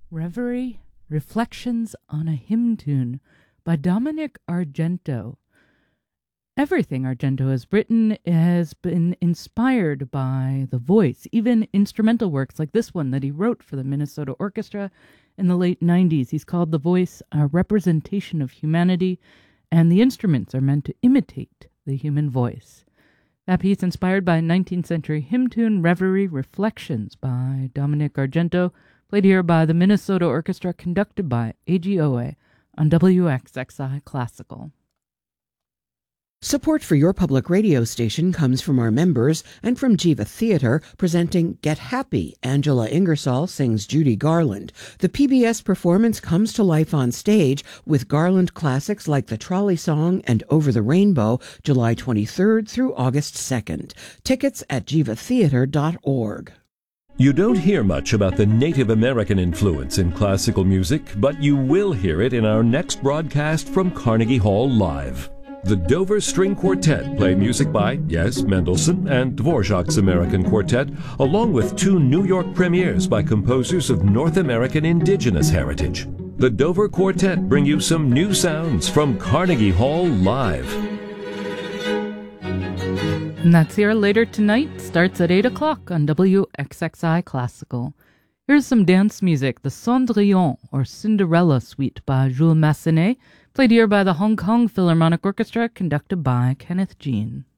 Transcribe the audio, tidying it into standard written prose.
Reverie, Reflections on a Hymn Tune by Dominic Argento. Everything Argento has written has been inspired by the voice, even instrumental works like this one that he wrote for the Minnesota Orchestra in the late 90s. He's called the voice a representation of humanity, and the instruments are meant to imitate the human voice. That piece inspired by a 19th century hymn tune, Reverie, Reflections by Dominic Argento, played here by the Minnesota Orchestra, conducted by AGOA on WXXI Classical. Support for your public radio station comes from our members and from Jiva Theatre, presenting Get Happy. Angela Ingersoll sings Judy Garland. The PBS performance comes to life on stage with Garland classics like The Trolley Song and Over the Rainbow, July 23rd through August 2nd. Tickets at jivatheatre.org. You don't hear much about the Native American influence in classical music, but you will hear it in our next broadcast from Carnegie Hall Live. The Dover String Quartet play music by, yes, Mendelssohn and Dvorak's American Quartet, along with two New York premieres by composers of North American indigenous heritage. The Dover Quartet bring you some new sounds from Carnegie Hall Live. And that's here later tonight. Starts at 8 o'clock on WXXI Classical. Here's some dance music, the Cendrillon, or Cinderella Suite by Jules Massenet, played here by the Hong Kong Philharmonic Orchestra, conducted by Kenneth Jean.